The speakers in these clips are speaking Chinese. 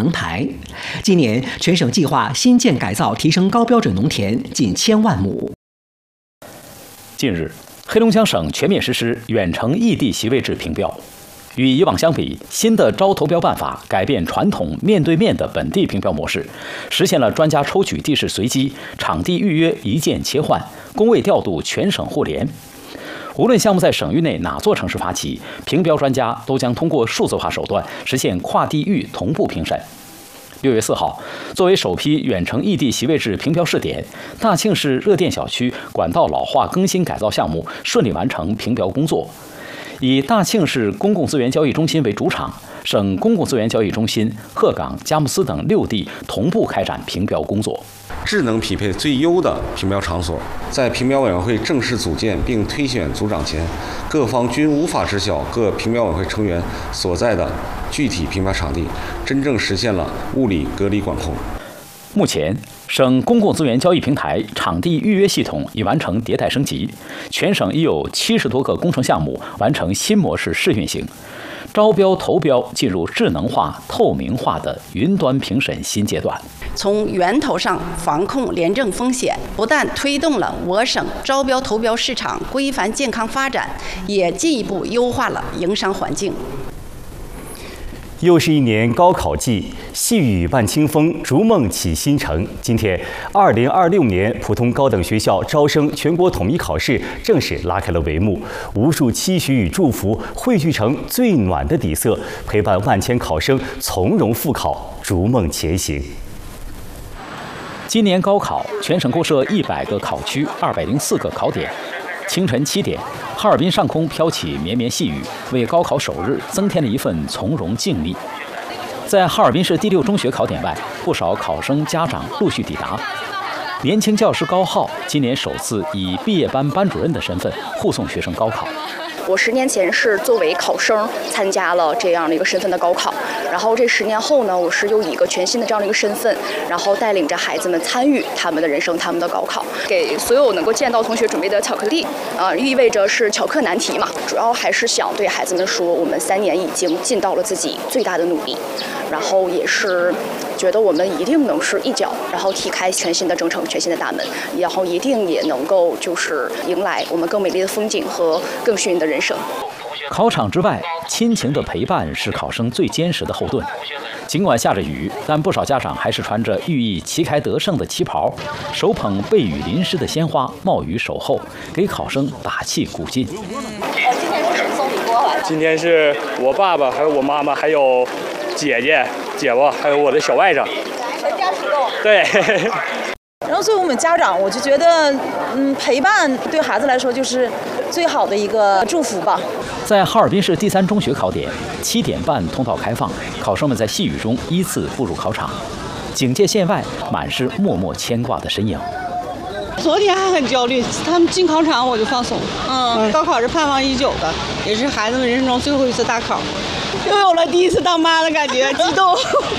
能台。今年全省计划新建改造提升高标准农田近1000万亩。 近日，黑龙江省全面实施远程异地席位制评标。与以往相比，新的招投标办法改变传统面对面的本地评标模式，实现了专家抽取地势随机、场地预约一键切换、工位调度全省互联。无论项目在省域内哪座城市发起，评标专家都将通过数字化手段实现跨地域同步评审。6月4号，作为首批远程异地席位制评标试点，大庆市热电小区管道老化更新改造项目顺利完成评标工作。以大庆市公共资源交易中心为主场，省公共资源交易中心、鹤岗、佳木斯等6地同步开展评标工作。 智能匹配最优的评标场所，在评标委员会正式组建并推选组长前，各方均无法知晓各评标委员会成员所在的具体评标场地，真正实现了物理隔离管控。 目前，省公共资源交易平台场地预约系统已完成迭代升级，全省已有70多个工程项目完成新模式试运行，招标投标进入智能化、透明化的云端评审新阶段。 从源头上防控廉政风险，不但推动了我省招标投标市场规范健康发展，也进一步优化了营商环境。 又是一年高考季，细雨伴清风，逐梦启新程。今天，2026年普通高等学校招生全国统一考试正式拉开了帷幕，无数期许与祝福汇聚成最暖的底色，陪伴万千考生从容复考，逐梦前行。 今年高考，全省共设100个考区，204个考点。清晨7点，哈尔滨上空飘起绵绵细雨，为高考首日增添了一份从容静谧。在哈尔滨市第6中学考点外，不少考生家长陆续抵达。年轻教师高浩今年首次以毕业班班主任的身份护送学生高考。 我10年前是作为考生参加了这样的一个身份的高考，然后这10年后呢，我是又以一个全新的这样的一个身份，然后带领着孩子们参与他们的人生、他们的高考。给所有能够见到同学准备的巧克力，意味着是巧克难题嘛。主要还是想对孩子们说，我们3年已经尽到了自己最大的努力，然后也是觉得我们一定能是一脚，然后踢开全新的征程、全新的大门，然后一定也能够就是迎来我们更美丽的风景和更幸运的人生。 考场之外，亲情的陪伴是考生最坚实的后盾。尽管下着雨，但不少家长还是穿着寓意旗开得胜的旗袍，手捧被雨淋湿的鲜花，冒雨守候，给考生打气鼓劲。 今天是谁送礼过来？ 今天是我爸爸，还有我妈妈，还有姐姐、姐夫，还有我的小外甥。 全家出动。 对。 然后作为我们家长，我就觉得，陪伴对孩子来说就是最好的一个祝福吧。 在哈尔滨市第3中学考点，7点半通道开放，考生们在细雨中依次步入考场。警戒线外满是默默牵挂的身影。 昨天还很焦虑，他们进考场我就放松。高考是盼望已久的，也是孩子们人生中最后一次大考，又有了第一次当妈的感觉，激动。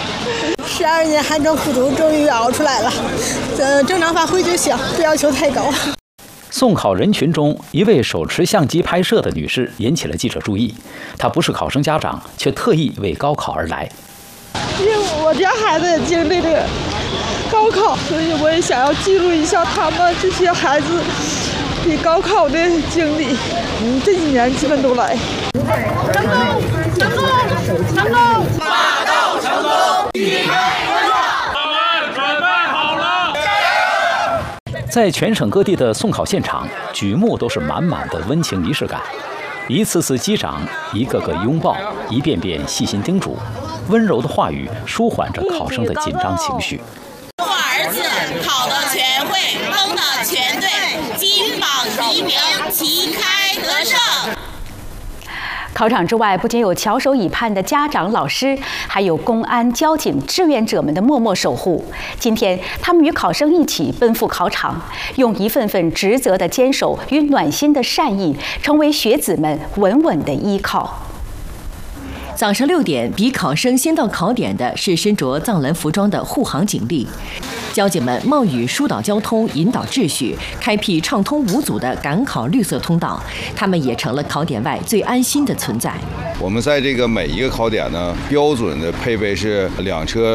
12年寒窗苦读终于熬出来了，正常发挥就行，不要求太高。 送考人群中，一位手持相机拍摄的女士引起了记者注意。她不是考生家长，却特意为高考而来。 因为我家孩子也经历了高考，所以我也想要记录一下他们这些孩子比高考的经历。这几年基本都来。成功！成功！成功！ 马到成功！预备工作，我们准备好了。 在全省各地的送考现场，举目都是满满的温情仪式感，一次次击掌，一个个拥抱，一遍遍细心叮嘱，温柔的话语舒缓着考生的紧张情绪。 我儿子考的全会，蒙的全对，金榜题名，旗开得胜。 考场之外，不仅有翘首以盼的家长、老师，还有公安、交警、志愿者们的默默守护。今天，他们与考生一起奔赴考场，用一份份职责的坚守与暖心的善意，成为学子们稳稳的依靠。 早上6点，比考生先到考点的是身着藏蓝服装的护航警力。交警们冒雨疏导交通，引导秩序，开辟畅通无阻的赶考绿色通道。他们也成了考点外最安心的存在。 我们在这个每一个考点呢，标准的配备是2车